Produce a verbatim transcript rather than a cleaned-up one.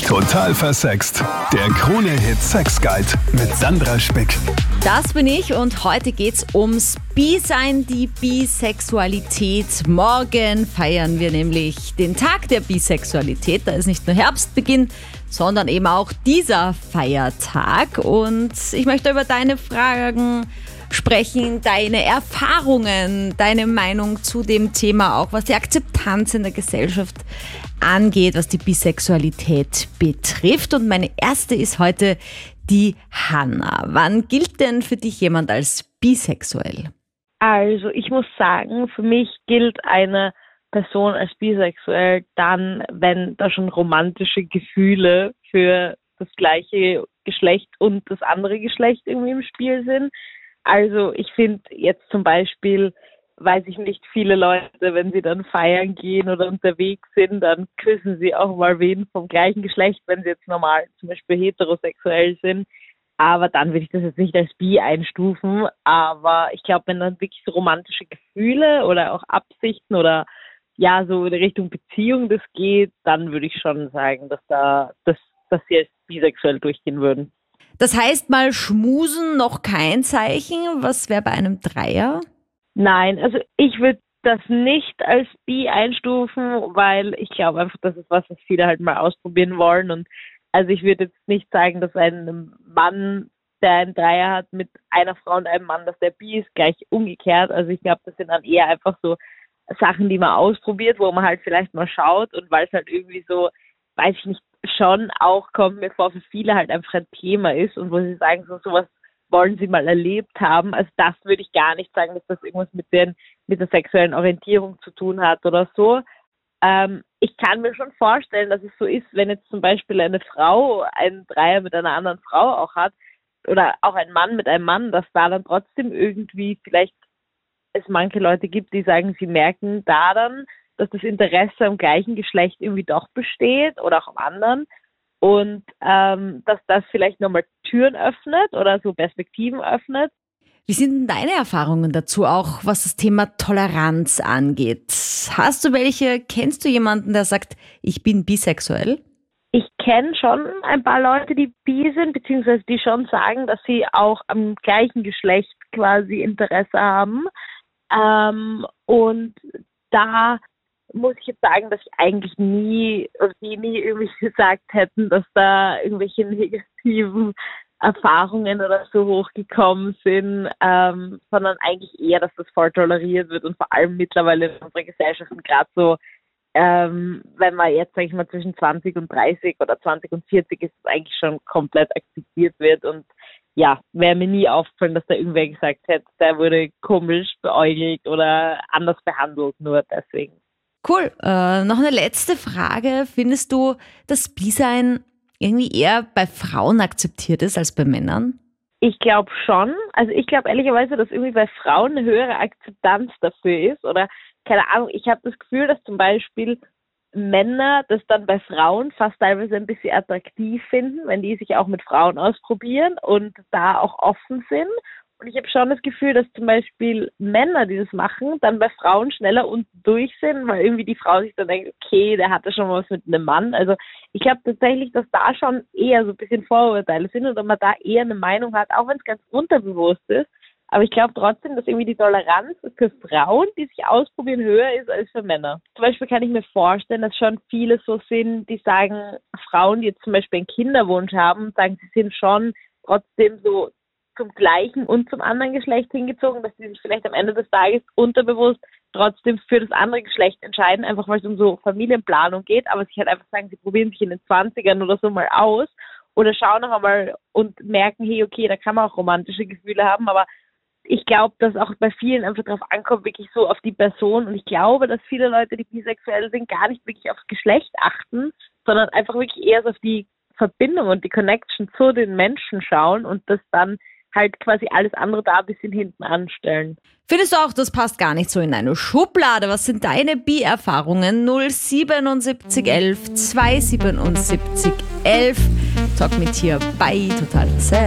Total versext. Der Krone-Hit Sex Guide mit Sandra Spick. Das bin ich und heute geht's ums Bi-Sein, die Bisexualität. Morgen feiern wir nämlich den Tag der Bisexualität. Da ist nicht nur Herbstbeginn, sondern eben auch dieser Feiertag. Und ich möchte über deine Fragen sprechen, deine Erfahrungen, deine Meinung zu dem Thema, auch was die Akzeptanz in der Gesellschaft angeht, was die Bisexualität betrifft. Und meine erste ist heute die Hanna. Wann gilt denn für dich jemand als bisexuell? Also ich muss sagen, für mich gilt eine Person als bisexuell dann, wenn da schon romantische Gefühle für das gleiche Geschlecht und das andere Geschlecht irgendwie im Spiel sind. Also ich finde jetzt zum Beispiel, weiß ich nicht, viele Leute, wenn sie dann feiern gehen oder unterwegs sind, dann küssen sie auch mal wen vom gleichen Geschlecht, wenn sie jetzt normal zum Beispiel heterosexuell sind. Aber dann würde ich das jetzt nicht als bi einstufen. Aber ich glaube, wenn dann wirklich so romantische Gefühle oder auch Absichten oder ja, so in Richtung Beziehung das geht, dann würde ich schon sagen, dass da, dass, dass sie als bisexuell durchgehen würden. Das heißt, mal schmusen noch kein Zeichen. Was wäre bei einem Dreier? Nein, also ich würde das nicht als bi einstufen, weil ich glaube einfach, das ist was, was viele halt mal ausprobieren wollen. Und also ich würde jetzt nicht sagen, dass ein Mann, der einen Dreier hat mit einer Frau und einem Mann, dass der bi ist, gleich umgekehrt. Also ich glaube, das sind dann eher einfach so Sachen, die man ausprobiert, wo man halt vielleicht mal schaut und weil es halt irgendwie so, weiß ich nicht, schon auch, kommt mir vor, für viele halt einfach ein Thema ist und wo sie sagen, so sowas wollen sie mal erlebt haben. Also das würde ich gar nicht sagen, dass das irgendwas mit den, mit der sexuellen Orientierung zu tun hat oder so. Ähm, ich kann mir schon vorstellen, dass es so ist, wenn jetzt zum Beispiel eine Frau einen Dreier mit einer anderen Frau auch hat oder auch ein Mann mit einem Mann, dass da dann trotzdem irgendwie vielleicht es manche Leute gibt, die sagen, sie merken da dann, dass das Interesse am gleichen Geschlecht irgendwie doch besteht oder auch am anderen und ähm, dass das vielleicht nochmal Türen öffnet oder so Perspektiven öffnet. Wie sind denn deine Erfahrungen dazu, auch was das Thema Toleranz angeht? Hast du welche, kennst du jemanden, der sagt, ich bin bisexuell? Ich kenne schon ein paar Leute, die bi sind, beziehungsweise die schon sagen, dass sie auch am gleichen Geschlecht quasi Interesse haben. Ähm, und da muss ich jetzt sagen, dass ich eigentlich nie, oder die nie irgendwie gesagt hätten, dass da irgendwelche negativen Erfahrungen oder so hochgekommen sind, ähm, sondern eigentlich eher, dass das voll toleriert wird und vor allem mittlerweile in unserer Gesellschaft gerade so, ähm, wenn man jetzt, sag ich mal, zwischen zwanzig und dreißig oder zwanzig und vierzig ist, es eigentlich schon komplett akzeptiert wird und ja, wäre mir nie aufgefallen, dass da irgendwer gesagt hätte, der wurde komisch beäugelt oder anders behandelt, nur deswegen. Cool. Äh, noch eine letzte Frage. Findest du, dass Bi-Sein irgendwie eher bei Frauen akzeptiert ist als bei Männern? Ich glaube schon. Also ich glaube ehrlicherweise, dass irgendwie bei Frauen eine höhere Akzeptanz dafür ist. Oder keine Ahnung, ich habe das Gefühl, dass zum Beispiel Männer das dann bei Frauen fast teilweise ein bisschen attraktiv finden, wenn die sich auch mit Frauen ausprobieren und da auch offen sind. Und ich habe schon das Gefühl, dass zum Beispiel Männer, die das machen, dann bei Frauen schneller unten durch sind, weil irgendwie die Frau sich dann denkt, okay, der hatte schon was mit einem Mann. Also ich glaube tatsächlich, dass da schon eher so ein bisschen Vorurteile sind oder man da eher eine Meinung hat, auch wenn es ganz unterbewusst ist. Aber ich glaube trotzdem, dass irgendwie die Toleranz für Frauen, die sich ausprobieren, höher ist als für Männer. Zum Beispiel kann ich mir vorstellen, dass schon viele so sind, die sagen, Frauen, die jetzt zum Beispiel einen Kinderwunsch haben, sagen, sie sind schon trotzdem so zum gleichen und zum anderen Geschlecht hingezogen, dass sie sich vielleicht am Ende des Tages unterbewusst trotzdem für das andere Geschlecht entscheiden, einfach weil es um so Familienplanung geht, aber sich halt einfach sagen, sie probieren sich in den Zwanzigern oder so mal aus oder schauen noch einmal und merken, hey, okay, da kann man auch romantische Gefühle haben, aber ich glaube, dass auch bei vielen einfach darauf ankommt, wirklich so auf die Person und ich glaube, dass viele Leute, die bisexuell sind, gar nicht wirklich aufs Geschlecht achten, sondern einfach wirklich eher so auf die Verbindung und die Connection zu den Menschen schauen und das dann halt quasi alles andere da ein bisschen hinten anstellen. Findest du auch, das passt gar nicht so in eine Schublade? Was sind deine Bi-Erfahrungen? null siebenundsiebzig elf zweihundertsiebenundsiebzig elf. Talk mit hier bei Total Versext.